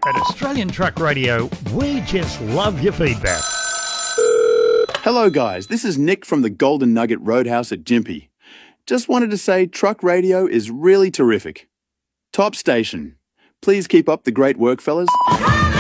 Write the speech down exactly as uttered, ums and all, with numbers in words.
At Australian Truck Radio, we just love your feedback. Hello guys, this is Nick from the Golden Nugget Roadhouse at Gympie. Just wanted to say Truck Radio is really terrific. Top station. Please keep up the great work, fellas.